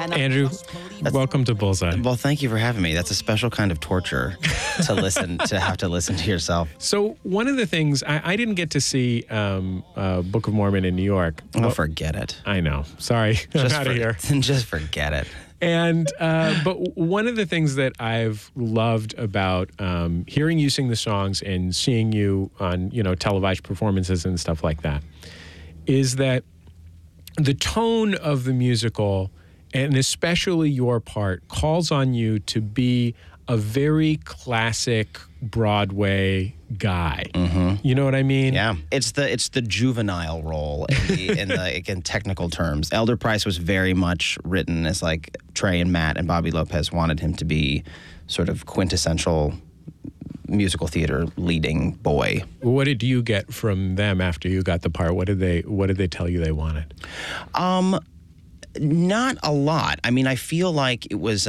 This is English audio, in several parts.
Andrew, welcome to Bullseye. Well, thank you for having me. That's a special kind of torture to have to listen to yourself. So one of the things, I didn't get to see Book of Mormon in New York. Oh, forget it. I know. Sorry. I'm out of here. Just forget it. And but one of the things that I've loved about hearing you sing the songs and seeing you on televised performances and stuff like that is that the tone of the musical, and especially your part, calls on you to be a very classic Broadway guy. Mm-hmm. You know what I mean? Yeah, it's the juvenile role in technical terms. Elder Price was very much written as like Trey and Matt and Bobby Lopez wanted him to be sort of quintessential musical theater leading boy. What did you get from them after you got the part? What did they tell you they wanted? Not a lot. I mean, I feel like it was.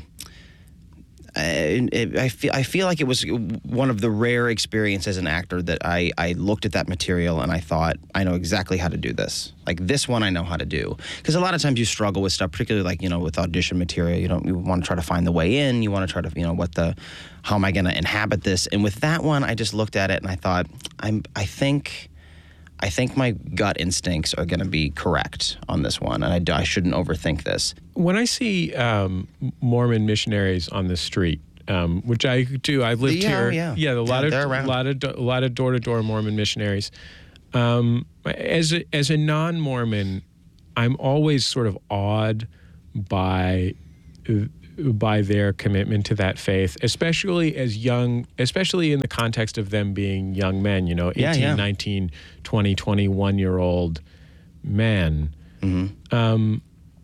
I feel like it was one of the rare experiences as an actor that I looked at that material and I thought, I know exactly how to do this. Like this one I know how to do. Because a lot of times you struggle with stuff, particularly like, with audition material. You want to try to find the way in. You want to try to, how am I going to inhabit this? And with that one, I just looked at it and I thought, I think my gut instincts are going to be correct on this one, and I shouldn't overthink this. When I see Mormon missionaries on the street, which I do, I've lived here. Yeah, a lot of door-to-door Mormon missionaries. As a non-Mormon, I'm always sort of awed by their commitment to that faith, especially in the context of them being young men, 18, 19, 20, 21-year-old men. Mm-hmm.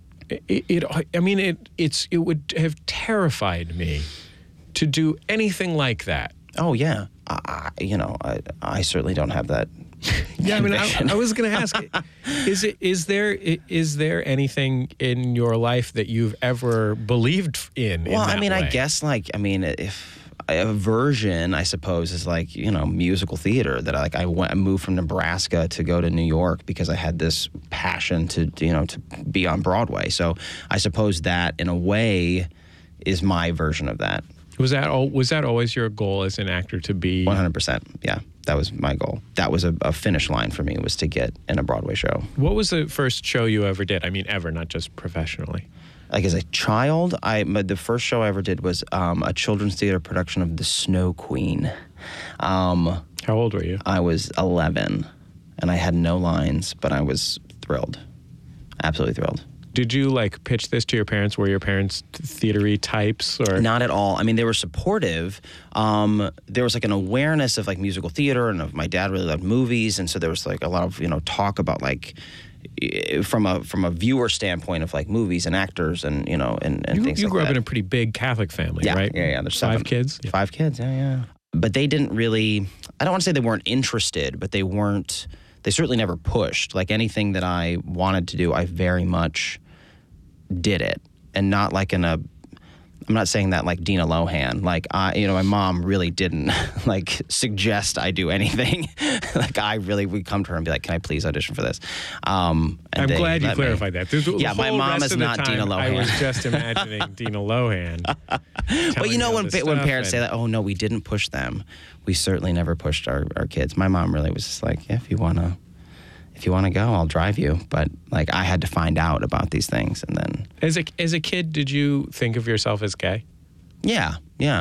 It would have terrified me to do anything like that. Oh, yeah. I certainly don't have that. Yeah, I mean, I was going to ask, is there anything in your life that you've ever believed in? Well, in that way? I guess if a version, I suppose, is like musical theater that I moved from Nebraska to go to New York because I had this passion to be on Broadway. So I suppose that in a way is my version of that. Was that always your goal as an actor to be? 100%. Yeah. That was my goal. That was a finish line for me, was to get in a Broadway show. What was the first show you ever did? I mean, ever, not just professionally. Like as a child, the first show I ever did was a children's theater production of The Snow Queen. How old were you? I was 11, and I had no lines, but I was thrilled. Absolutely thrilled. Did you pitch this to your parents? Were your parents theater-y types, or not at all? I mean, they were supportive. There was an awareness of musical theater, and my dad really loved movies, and so there was a lot of talk about from a viewer standpoint of movies and actors and things like that. You grew up in a pretty big Catholic family, right? Yeah. There's 5 kids. 5 kids. Yeah. But they didn't really. I don't want to say they weren't interested, but they weren't. They certainly never pushed. Anything that I wanted to do, I very much did it. And not I'm not saying that like Dina Lohan. My mom really didn't suggest I do anything. We'd come to her and be like, "Can I please audition for this?" I'm glad you clarified that. Yeah, my mom is not Dina Lohan. I was just imagining Dina Lohan. Well, when parents say that, "Oh no, we didn't push them," we certainly never pushed our kids. My mom really was just like, "Yeah, if you wanna go, I'll drive you." But I had to find out about these things, and then as a kid, did you think of yourself as gay? Yeah.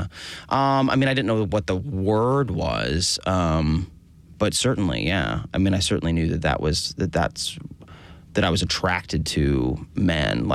I didn't know what the word was, but certainly, yeah. I certainly knew that I was attracted to men.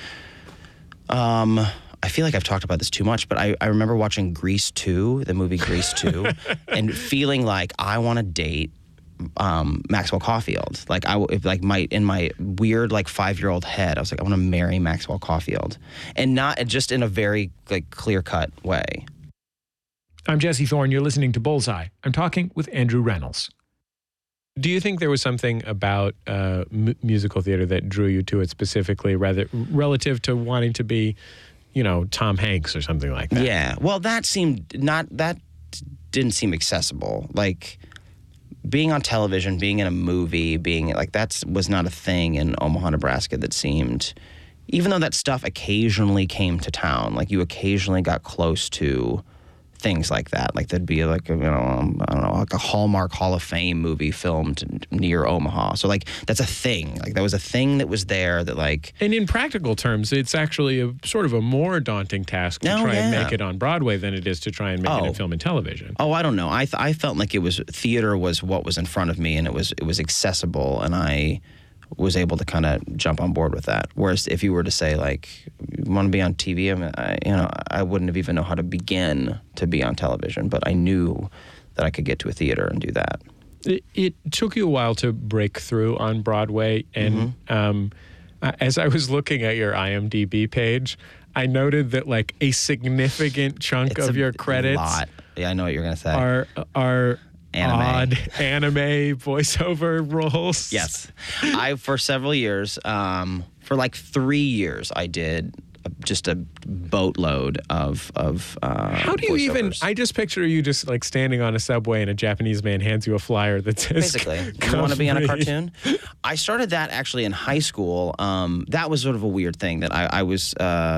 I feel like I've talked about this too much, but I remember watching Grease 2, the movie Grease 2, and feeling like I want to date Maxwell Caulfield. In my weird 5-year-old head, I was like, I want to marry Maxwell Caulfield, and not just in a very clear-cut way. I'm Jesse Thorne. You're listening to Bullseye. I'm talking with Andrew Reynolds. Do you think there was something about musical theater that drew you to it specifically, rather relative to wanting to be, Tom Hanks or something like that? Yeah. Well, that didn't seem accessible. Being on television, being in a movie, that was not a thing in Omaha, Nebraska that seemed even though that stuff occasionally came to town, like you occasionally got close to things like that. Like there'd be like, I don't know, like a Hallmark Hall of Fame movie filmed near Omaha. So like that's a thing. Like that was a thing that was there that like. And in practical terms, it's actually a sort of a more daunting task to try and make it on Broadway than it is to try and make it in film and television. Oh, I don't know. I felt like theater was what was in front of me, and it was accessible, and I was able to kind of jump on board with that. Whereas if you were to say, like, you want to be on TV, I wouldn't have even know how to begin to be on television, but I knew that I could get to a theater and do that. It took you a while to break through on Broadway, and as I was looking at your IMDb page, I noted that like a significant chunk of your credits, I know what you're going to say, are odd anime voiceover roles. Yes. For several years, for like 3 years, I did just a boatload of How do you even, I just picture you just like standing on a subway and a Japanese man hands you a flyer that says, basically, you want to be on a cartoon? I started that actually in high school. That was sort of a weird thing that I was,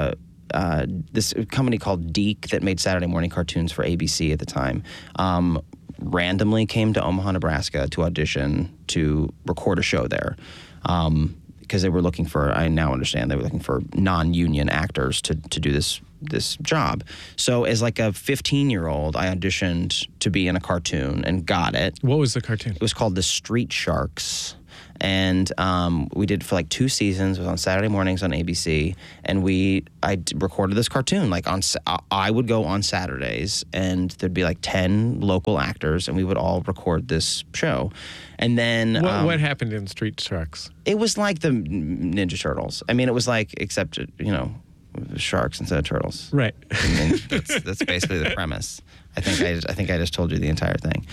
this company called Deke that made Saturday morning cartoons for ABC at the time, randomly came to Omaha, Nebraska to audition to record a show there. Because they were looking for, I now understand, they were looking for non-union actors to do this job. So as like a 15-year-old, I auditioned to be in a cartoon and got it. What was the cartoon? It was called The Street Sharks. And we did for like 2 seasons. It was on Saturday mornings on ABC, and I recorded this cartoon. Like I would go on Saturdays, and there'd be like 10 local actors, and we would all record this show. And then what happened in Street Sharks? It was like the Ninja Turtles. I mean, it was like, except sharks instead of turtles. Right. I mean, that's basically the premise. I think I just told you the entire thing.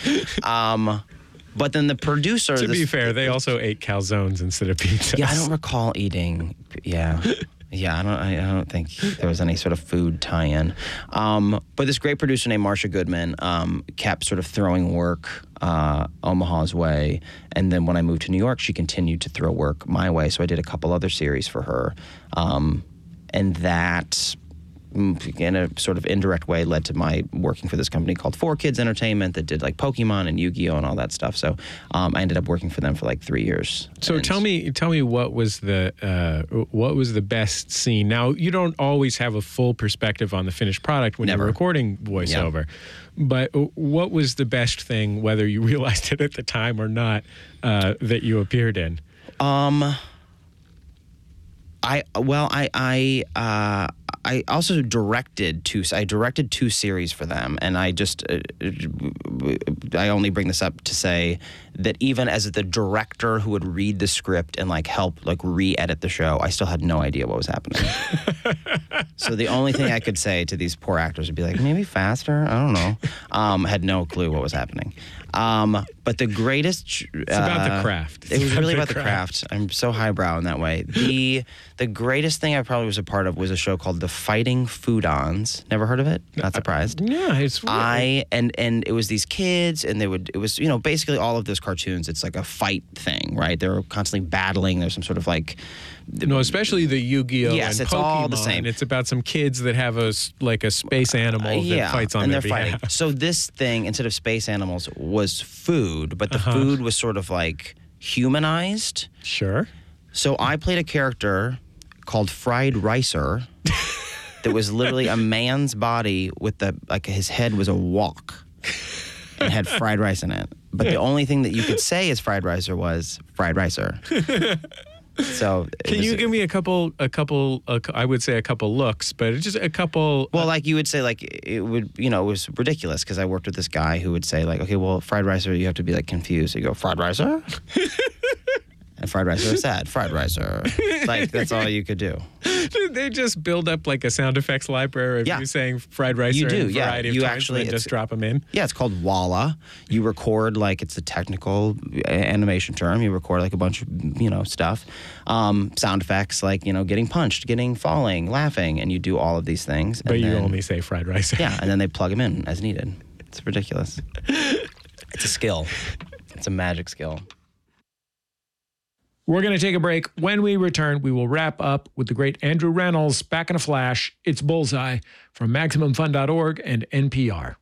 But then the producer... To be fair, they also ate calzones instead of pizzas. Yeah, I don't recall eating... Yeah, I don't think there was any sort of food tie-in. But this great producer named Marcia Goodman kept sort of throwing work Omaha's way. And then when I moved to New York, she continued to throw work my way. So I did a couple other series for her. And that... in a sort of indirect way led to my working for this company called 4Kids Entertainment that did like Pokemon and Yu-Gi-Oh and all that stuff. So I ended up working for them for like 3 years. So tell me what was the best scene? Now, you don't always have a full perspective on the finished product when you're recording voiceover. Yeah. But what was the best thing, whether you realized it at the time or not, that you appeared in? I also directed 2 series for them, and I only bring this up to say that even as the director who would read the script and like help like re-edit the show, I still had no idea what was happening. So the only thing I could say to these poor actors would be like, maybe faster, I don't know. Had no clue what was happening. But the greatest... It's about the craft. It was really about the craft. I'm so highbrow in that way. The greatest thing I probably was a part of was a show called The Fighting Foodons. Never heard of it? Not surprised. Yeah, it's weird. And it was these kids, and it was basically all of those cartoons. It's like a fight thing, right? They're constantly battling. There's some sort of like... No, especially the Yu-Gi-Oh! Yes, and it's Pokemon. all the same. It's about some kids that have a space animal that fights on their behalf. Fighting. So this thing, instead of space animals, was food, but the food was sort of like humanized. Sure. So I played a character called Fried Ricer that was literally a man's body with his head was a wok and had fried rice in it. But the only thing that you could say as Fried Ricer was Fried Ricer. So can you give me a couple? I would say a couple looks, but just a couple. Well, like you would say, like it would, it was ridiculous because I worked with this guy who would say, like, okay, well, Fried Ricer, you have to be like confused. So you go, Fried Ricer, and Fried Ricer is sad. Fried Ricer, like that's all you could do. They just build up like a sound effects library of you saying Fried Ricer. You do, in a variety of times and just drop them in. Yeah, it's called Walla. You record like it's a technical animation term. You record like a bunch of stuff, sound effects like getting punched, falling, laughing, and you do all of these things. But you only say Fried Ricer. Yeah, and then they plug them in as needed. It's ridiculous. It's a skill. It's a magic skill. We're going to take a break. When we return, we will wrap up with the great Andrew Reynolds. Back in a flash. It's Bullseye from MaximumFun.org and NPR.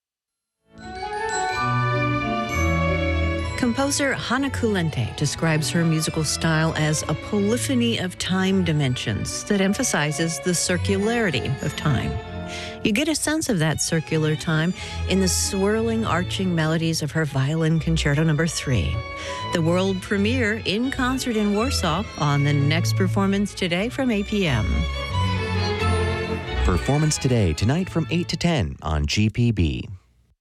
Composer Hannah Kulente describes her musical style as a polyphony of time dimensions that emphasizes the circularity of time. You get a sense of that circular time in the swirling, arching melodies of her Violin Concerto No. 3. The world premiere in concert in Warsaw on the next Performance Today from 8 p.m. Performance Today, tonight from 8 to 10 on GPB.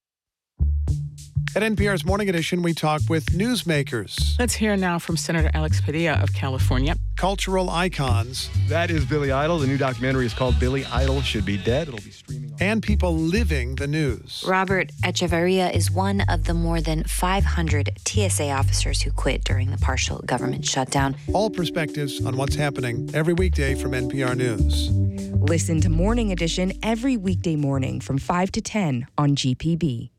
At NPR's Morning Edition, we talk with newsmakers. Let's hear now from Senator Alex Padilla of California. Cultural icons. That is Billy Idol. The new documentary is called Billy Idol Should Be Dead. It'll be streaming on... And people living the news. Robert Echeverria is one of the more than 500 TSA officers who quit during the partial government shutdown. All perspectives on what's happening every weekday from NPR News. Listen to Morning Edition every weekday morning from 5 to 10 on GPB.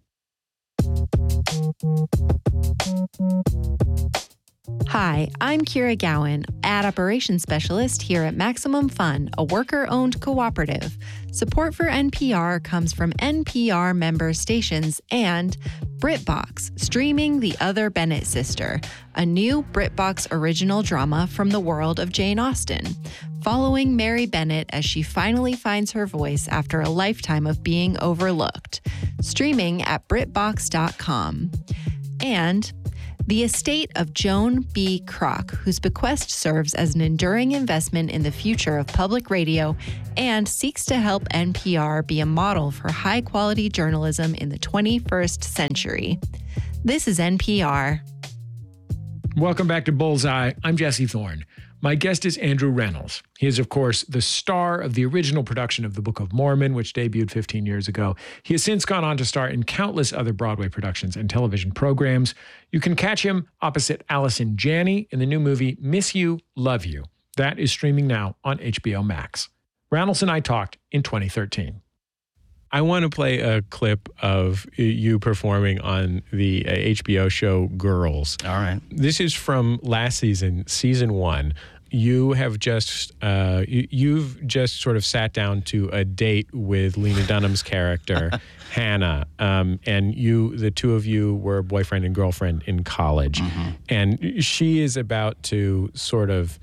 Hi, I'm Kira Gowan, Ad Operations Specialist here at Maximum Fun, a worker-owned cooperative. Support for NPR comes from NPR member stations and BritBox, streaming The Other Bennett Sister, a new BritBox original drama from the world of Jane Austen, following Mary Bennett as she finally finds her voice after a lifetime of being overlooked. Streaming at BritBox.com. And The Estate of Joan B. Kroc, whose bequest serves as an enduring investment in the future of public radio and seeks to help NPR be a model for high-quality journalism in the 21st century. This is NPR. Welcome back to Bullseye. I'm Jesse Thorne. My guest is Andrew Reynolds. He is, of course, the star of the original production of The Book of Mormon, which debuted 15 years ago. He has since gone on to star in countless other Broadway productions and television programs. You can catch him opposite Allison Janney in the new movie Miss You, Love You. That is streaming now on HBO Max. Reynolds and I talked in 2013. I want to play a clip of you performing on the HBO show Girls. All right. This is from last season, season 1. You have just you've just sort of sat down to a date with Lena Dunham's character, Hannah, and you, the two of you, were boyfriend and girlfriend in college, and she is about to sort of,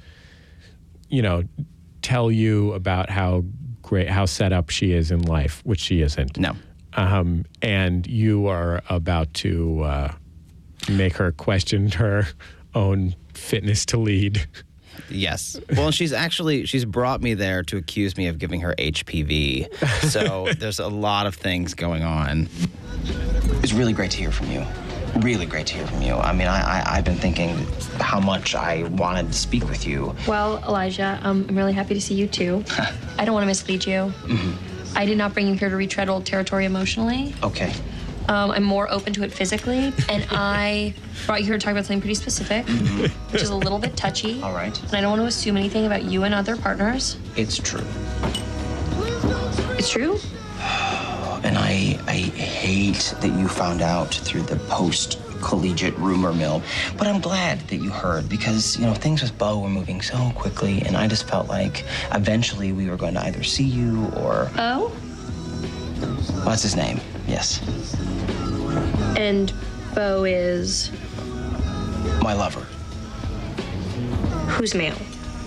tell you about how great, how set up she is in life, which she isn't. No. And you are about to make her question her own fitness to lead. Yes. Well, she's brought me there to accuse me of giving her HPV. So there's a lot of things going on. It's really great to hear from you. Really great to hear from you. I mean, I've been thinking how much I wanted to speak with you. Well, Elijah, I'm really happy to see you too. I don't want to mislead you. I did not bring you here to retread old territory emotionally. Okay. I'm more open to it physically, and I brought you here to talk about something pretty specific, which is a little bit touchy. All right. And I don't want to assume anything about you and other partners. It's true. It's true? And I hate that you found out through the post-collegiate rumor mill. But I'm glad that you heard because, things with Bo were moving so quickly, and I just felt like eventually we were going to either see you or... Oh? Well, that's his name, yes. And Bo is... My lover. Who's male?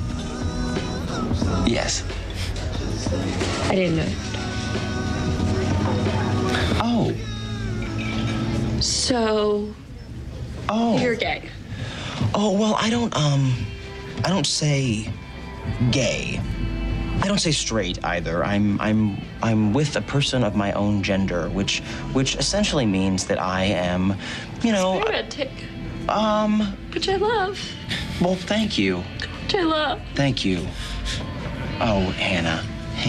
Yes. I didn't know. Oh. So... Oh. You're gay. Oh, well, I don't say gay. I don't say straight either. I'm with a person of my own gender, which essentially means that I am, It's romantic. Which I love. Well, thank you. Which I love. Thank you. Oh, Hannah.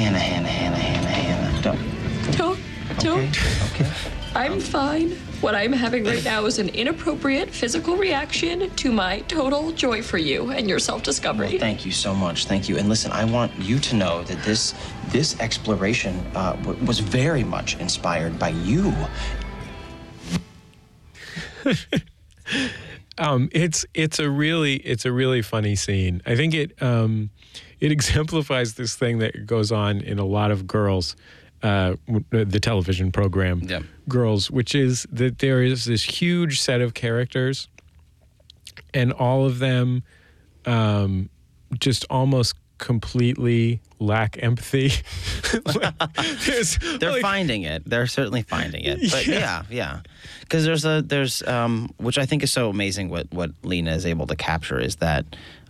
Don't. Okay. I'm fine. What I'm having right now is an inappropriate physical reaction to my total joy for you and your self-discovery. Well, thank you so much. Thank you. And listen, I want you to know that this exploration was very much inspired by you. It's a really funny scene. I think it exemplifies this thing that goes on in a lot of Girls, the television program Girls, which is that there is this huge set of characters, and all of them just almost completely lack empathy. They're finding it. They're certainly finding it. But yeah. Because there's which I think is so amazing what Lena is able to capture is that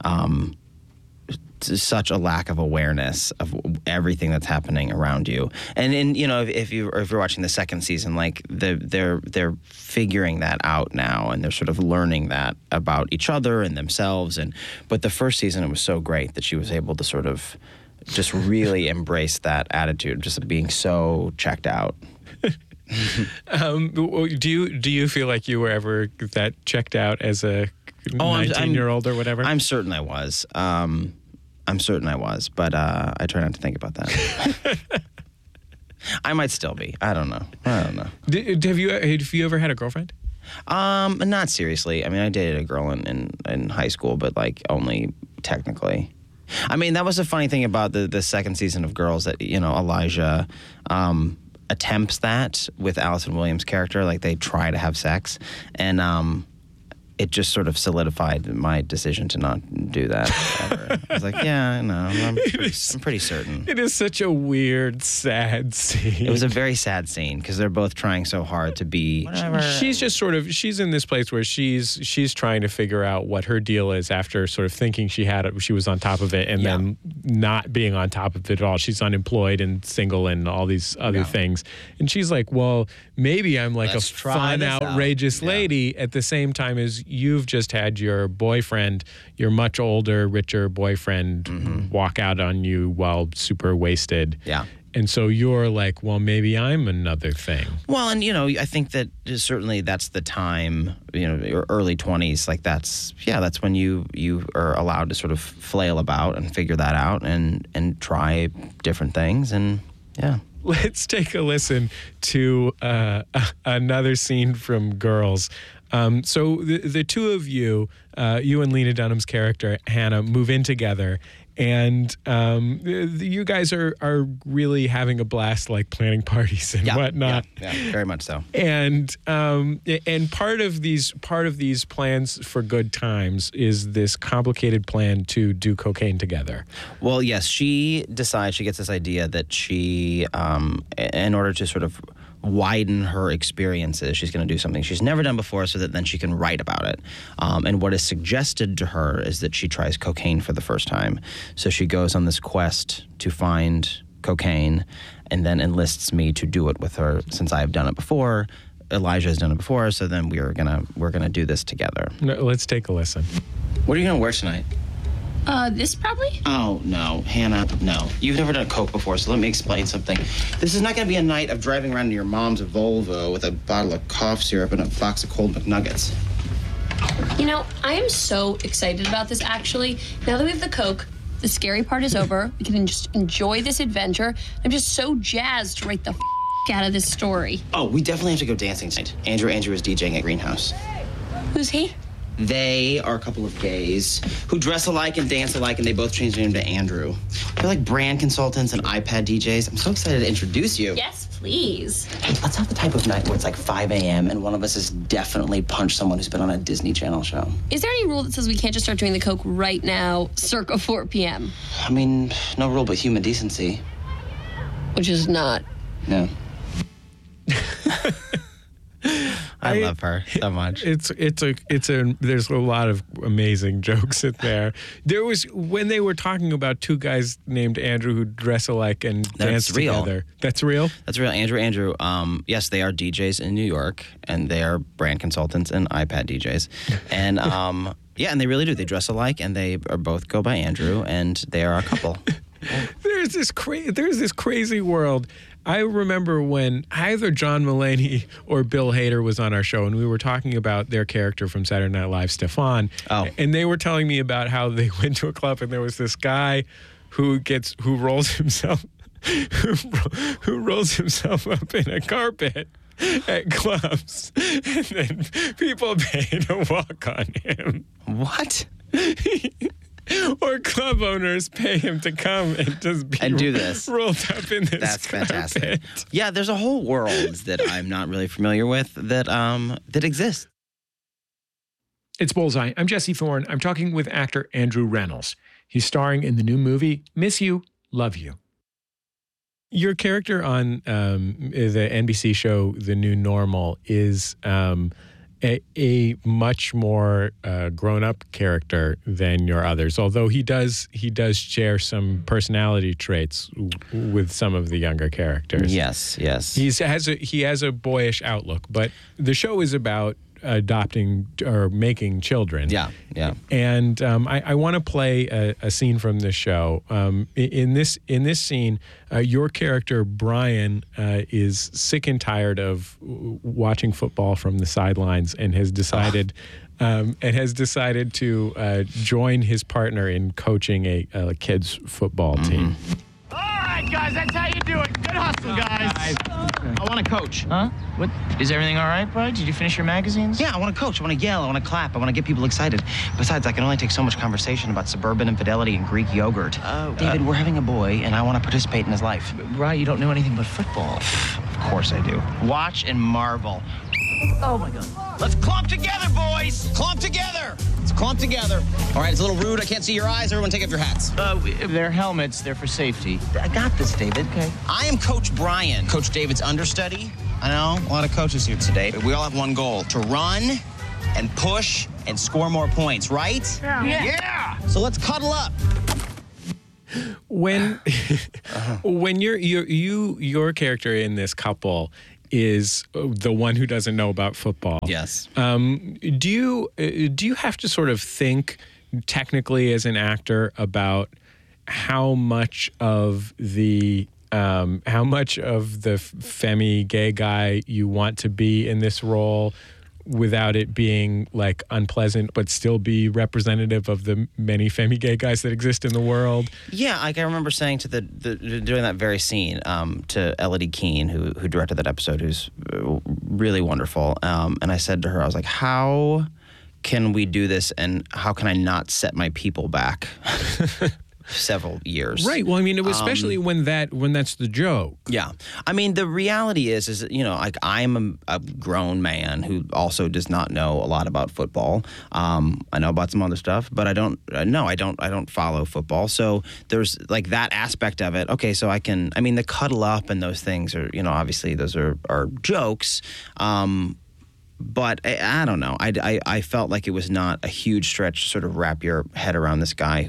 such a lack of awareness of everything that's happening around you. And if you're watching the second season, like they're figuring that out now, and they're sort of learning that about each other and themselves. But the first season, it was so great that she was able to sort of just really embrace that attitude, just of being so checked out. Do you feel like you were ever that checked out as a 19-year-old or whatever? I'm certain I was. But I try not to think about that. I might still be. I don't know. Have you ever had a girlfriend? Not seriously. I mean, I dated a girl in high school, but like only technically. I mean, that was the funny thing about the second season of Girls, that Elijah attempts that with Allison Williams' character. Like, they try to have sex, and it just sort of solidified my decision to not do that ever. I was like, yeah, no, I'm pretty certain. It is such a weird, sad scene. It was a very sad scene because they're both trying so hard to be. Whatever. She's just she's in this place where she's trying to figure out what her deal is after sort of thinking she was on top of it, and then not being on top of it at all. She's unemployed and single and all these other things. And she's like, well, maybe I'm like a fun, outrageous lady at the same time as you've just had your boyfriend, your much older, richer boyfriend, walk out on you while super wasted. Yeah. And so you're like, well, maybe I'm another thing. Well, and, I think that certainly that's the time, your early 20s, like that's when you are allowed to sort of flail about and figure that out and try different things. And yeah. Let's take a listen to another scene from Girls. So the two of you, you and Lena Dunham's character, Hannah, move in together. And you guys are really having a blast, like planning parties and whatnot. Yeah, very much so. And part of these plans for good times is this complicated plan to do cocaine together. Well, yes, she gets this idea that she, in order to sort of widen her experiences, she's going to do something she's never done before so that then she can write about it. And what is suggested to her is that she tries cocaine for the first time. So she goes on this quest to find cocaine and then enlists me to do it with her since I have done it before. Elijah has done it before, so then we're gonna do this together. No, let's take a listen. What are you going to wear tonight? This probably? Oh, no. Hannah, no. You've never done coke before, so let me explain something. This is not going to be a night of driving around in your mom's Volvo with a bottle of cough syrup and a box of cold McNuggets. I am so excited about this, actually. Now that we have the coke, the scary part is over. We can just enjoy this adventure. I'm just so jazzed to write the out of this story. Oh, we definitely have to go dancing tonight. Andrew is DJing at Greenhouse. Who's he? They are a couple of gays who dress alike and dance alike, and they both changed their name to Andrew. They're like brand consultants and iPad DJs. I'm so excited to introduce you. Yes, please. Hey, let's have the type of night where it's like 5 a.m. and one of us has definitely punched someone who's been on a Disney Channel show. Is there any rule that says we can't just start doing the coke right now, circa 4 p.m.? I mean, no rule but human decency. Which is not. No. I love her so much. There's a lot of amazing jokes in there. There was, when they were talking about two guys named Andrew who dress alike and dance together. That's real? That's real. Andrew. Yes, they are DJs in New York, and they are brand consultants and iPad DJs. And and they really do. They dress alike, and they are both go by Andrew, and they are a couple. There's this crazy world. I remember when either John Mulaney or Bill Hader was on our show, and we were talking about their character from Saturday Night Live, Stefan. Oh. And they were telling me about how they went to a club, and there was this guy who rolls himself up in a carpet. at clubs, and then people pay to walk on him. What? Or club owners pay him to come and just be do this. rolled up in this. That's carpet. fantastic. Yeah, there's a whole world that I'm not really familiar with that exists. It's Bullseye. I'm Jesse Thorne. I'm talking with actor Andrew Rannells. He's starring in the new movie, Miss You, Love You. Your character on the NBC show, The New Normal, is a much more grown-up character than your others, although he does share some personality traits with some of the younger characters. Yes. He has a boyish outlook, but the show is about adopting or making children. Yeah. And I want to play a scene from the show. In this scene, your character Brian is sick and tired of watching football from the sidelines and has decided to join his partner in coaching a kids football team. All right, guys, that's how you do it. Good hustle, guys. I want to coach. Huh? What? Is everything all right, bud? Did you finish your magazines? Yeah, I want to coach. I want to yell. I want to clap. I want to get people excited. Besides, I can only take so much conversation about suburban infidelity and Greek yogurt. Oh, David, we're having a boy, and I want to participate in his life. Right, you don't know anything but football. Of course I do. Watch and marvel. Oh, my God. Let's clump together, boys. Clump together. Let's clump together. All right, it's a little rude. I can't see your eyes. Everyone take off your hats. They're helmets. They're for safety. I got this, David. Okay. I am Coach Brian, Coach David's understudy. I know, a lot of coaches here today. We all have one goal, to run and push and score more points, right? Yeah. So let's cuddle up. When your character in this couple is the one who doesn't know about football. Yes. Do you have to sort of think technically as an actor about how much of the femi gay guy you want to be in this role without it being like unpleasant, but still be representative of the many femi gay guys that exist in the world? Yeah, like I remember saying to during that very scene to Elodie Keene, who directed that episode, who's really wonderful, and I said to her, I was like, how can we do this, and how can I not set my people back several years? Right. Well, I mean, it was especially when that's the joke. Yeah. I mean, the reality is like I'm a grown man who also does not know a lot about football. I know about some other stuff, but I don't follow football. So there's like that aspect of it. Okay, so the cuddle up and those things are, obviously those are jokes. But I don't know. I felt like it was not a huge stretch to sort of wrap your head around this guy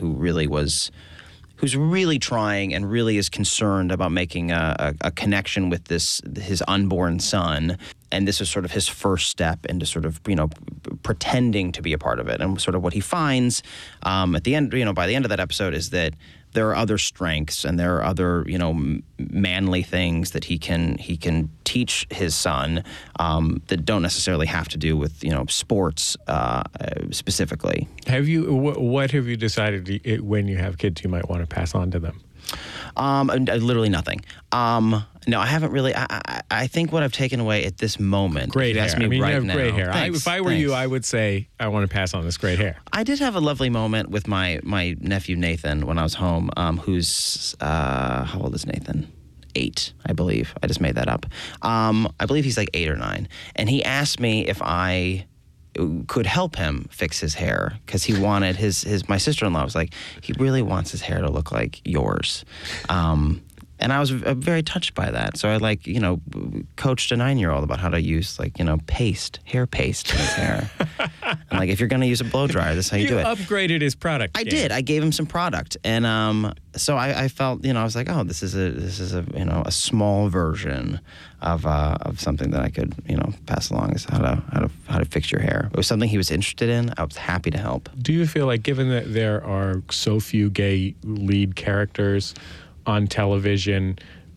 who's really trying and really is concerned about making a connection with his unborn son. And this is sort of his first step into sort of, pretending to be a part of it. And sort of what he finds at the end, by the end of that episode is that there are other strengths and there are other, manly things that he can teach his son that don't necessarily have to do with, sports specifically. What have you decided when you have kids you might want to pass on to them? Literally nothing. No, I haven't really. I think what I've taken away at this moment. Great hair. You have great hair. Thanks, if I were you, I would say I want to pass on this great hair. I did have a lovely moment with my nephew Nathan when I was home. Who's how old is Nathan? 8, I believe. I just made that up. I believe he's like 8 or 9, and he asked me if I could help him fix his hair because he wanted my sister-in-law was like, he really wants his hair to look like yours. And I was very touched by that. So I coached a 9-year-old about how to use hair paste in his hair. And if you're going to use a blow dryer, this is how you do it. You upgraded his product. I did. I gave him some product. And so I felt, I was like, oh, this is a small version of something that I could, pass along as how to fix your hair. It was something he was interested in. I was happy to help. Do you feel like, given that there are so few gay lead characters on television,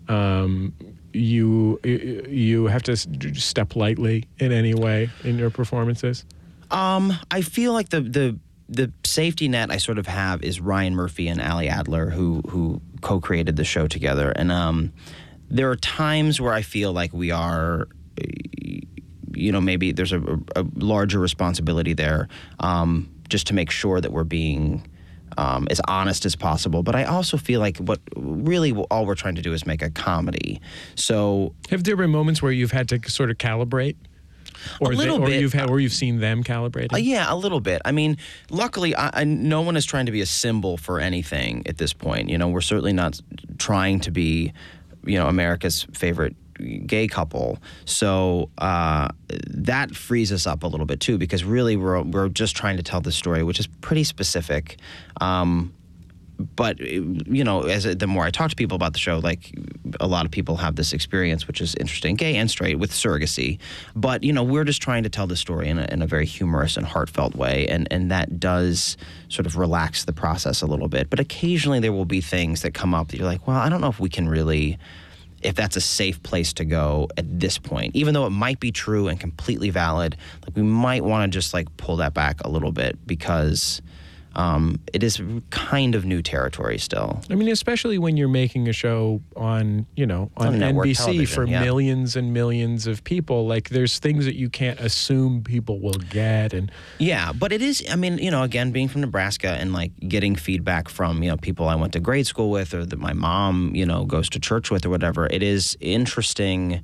you have to step lightly in any way in your performances? I feel like the safety net I sort of have is Ryan Murphy and Ali Adler, who co-created the show together. And there are times where I feel like we are maybe there's a larger responsibility there, just to make sure that we're being as honest as possible. But I also feel like all we're trying to do is make a comedy. So have there been moments where you've had to sort of calibrate? Or a little bit. You've seen them calibrating? Yeah, a little bit. I mean, luckily, no one is trying to be a symbol for anything at this point. We're certainly not trying to be, America's favorite gay couple. So that frees us up a little bit too, because really we're just trying to tell the story, which is pretty specific. But the more I talk to people about the show, like a lot of people have this experience, which is interesting, gay and straight, with surrogacy. But we're just trying to tell the story in a very humorous and heartfelt way, and that does sort of relax the process a little bit. But occasionally there will be things that come up that you're like, well, I don't know if we can really, if that's a safe place to go at this point, even though it might be true and completely valid. Like, we might want to just like pull that back a little bit, because it is kind of new territory still. I mean, especially when you're making a show on NBC for millions and millions of people. Like, there's things that you can't assume people will get. Yeah, but it is, I mean, again, being from Nebraska and like getting feedback from, people I went to grade school with, or that my mom, goes to church with, or whatever. It is interesting,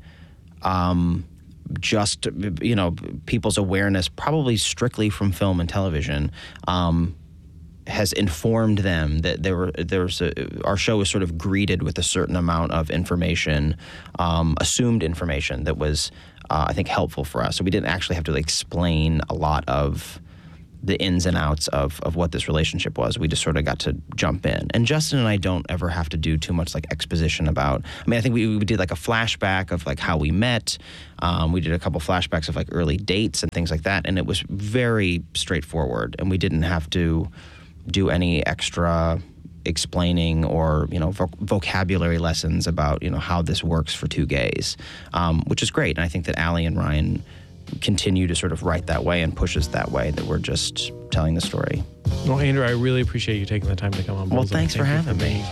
just, people's awareness, probably strictly from film and television, has informed them that our show was sort of greeted with a certain amount of information, assumed information that was, I think, helpful for us. So we didn't actually have to explain a lot of the ins and outs of what this relationship was. We just sort of got to jump in. And Justin and I don't ever have to do too much like exposition about, I think we did like a flashback of like how we met. We did a couple flashbacks of like early dates and things like that. And it was very straightforward, and we didn't have to do any extra explaining or, vocabulary lessons about, how this works for two gays, which is great. And I think that Allie and Ryan continue to sort of write that way and push us that way, that we're just telling the story. Well, Andrew, I really appreciate you taking the time to come on. Well, thanks for having me.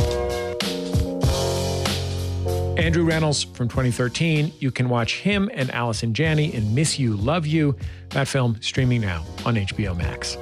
Andrew Reynolds from 2013. You can watch him and Allison Janney in Miss You, Love You. That film streaming now on HBO Max.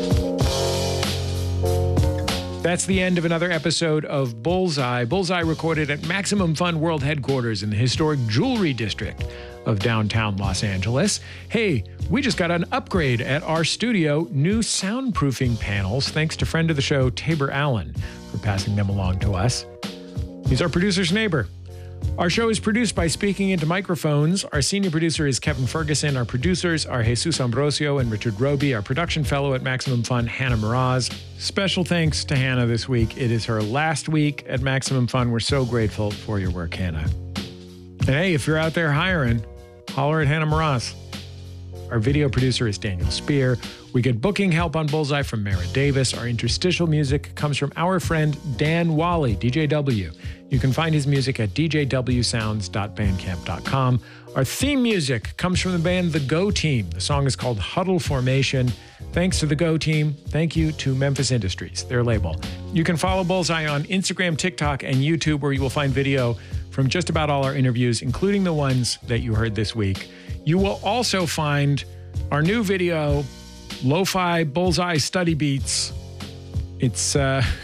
That's the end of another episode of Bullseye. Bullseye recorded at Maximum Fun World Headquarters in the historic Jewelry District of downtown Los Angeles. Hey, we just got an upgrade at our studio. New soundproofing panels, thanks to friend of the show, Tabor Allen, for passing them along to us. He's our producer's neighbor. Our show is produced by Speaking Into Microphones. Our senior producer is Kevin Ferguson. Our producers are Jesus Ambrosio and Richard Roby. Our production fellow at Maximum Fun, Hannah Meraz. Special thanks to Hannah this week. It is her last week at Maximum Fun. We're so grateful for your work, Hannah. And hey, if you're out there hiring, holler at Hannah Meraz. Our video producer is Daniel Spear. We get booking help on Bullseye from Mara Davis. Our interstitial music comes from our friend Dan Wally, DJW. You can find his music at djwsounds.bandcamp.com. Our theme music comes from the band The Go Team. The song is called Huddle Formation. Thanks to The Go Team. Thank you to Memphis Industries, their label. You can follow Bullseye on Instagram, TikTok, and YouTube, where you will find video from just about all our interviews, including the ones that you heard this week. You will also find our new video, Lo-Fi Bullseye Study Beats. It's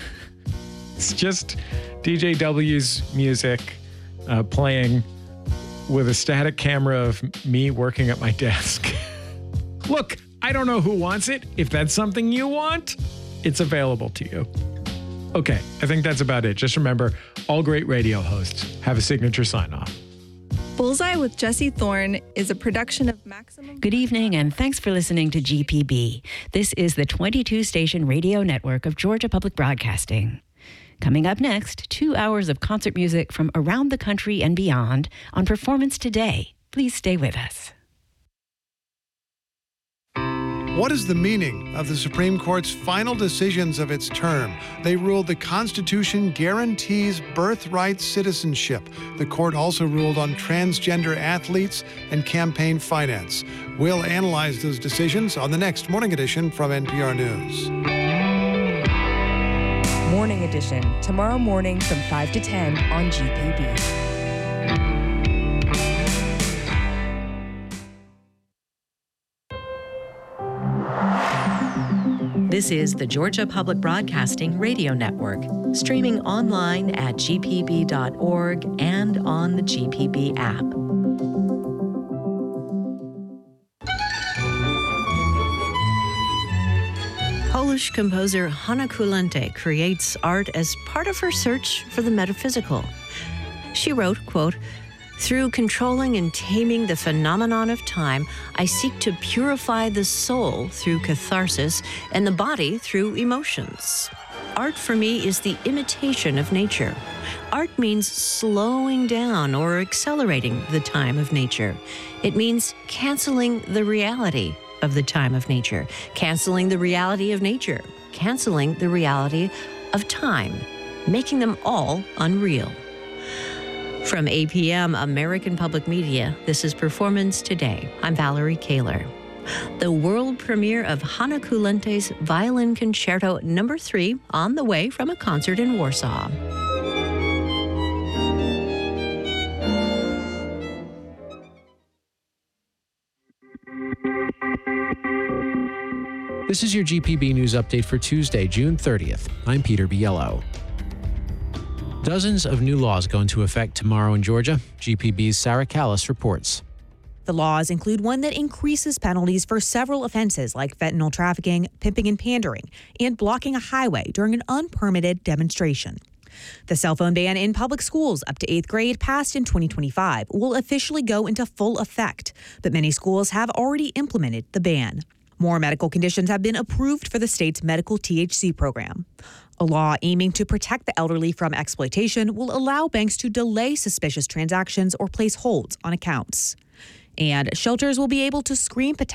just DJW's music playing with a static camera of me working at my desk. Look, I don't know who wants it. If that's something you want, it's available to you. Okay, I think that's about it. Just remember, all great radio hosts have a signature sign-off. Bullseye with Jesse Thorne is a production of Maximum. Good evening, and thanks for listening to GPB. This is the 22-station radio network of Georgia Public Broadcasting. Coming up next, 2 hours of concert music from around the country and beyond on Performance Today. Please stay with us. What is the meaning of the Supreme Court's final decisions of its term? They ruled the Constitution guarantees birthright citizenship. The court also ruled on transgender athletes and campaign finance. We'll analyze those decisions on the next Morning Edition from NPR News. Morning Edition, tomorrow morning from 5 to 10 on GPB. This is the Georgia Public Broadcasting Radio Network, streaming online at gpb.org and on the GPB app. Polish composer Hanna Kulente creates art as part of her search for the metaphysical. She wrote, quote, "Through controlling and taming the phenomenon of time, I seek to purify the soul through catharsis and the body through emotions. Art for me is the imitation of nature. Art means slowing down or accelerating the time of nature. It means canceling the reality of the time of nature, canceling the reality of nature, canceling the reality of time, making them all unreal." From APM American Public Media, this is Performance Today. I'm Valerie Kaler. The world premiere of Hanna Kulente's Violin Concerto No. 3 on the way from a concert in Warsaw. This is your GPB News Update for Tuesday, June 30th. I'm Peter Biello. Dozens of new laws go into effect tomorrow in Georgia. GPB's Sarah Callis reports. The laws include one that increases penalties for several offenses like fentanyl trafficking, pimping and pandering, and blocking a highway during an unpermitted demonstration. The cell phone ban in public schools up to 8th grade, passed in 2025, will officially go into full effect, but many schools have already implemented the ban. More medical conditions have been approved for the state's medical THC program. A law aiming to protect the elderly from exploitation will allow banks to delay suspicious transactions or place holds on accounts. And shelters will be able to screen potential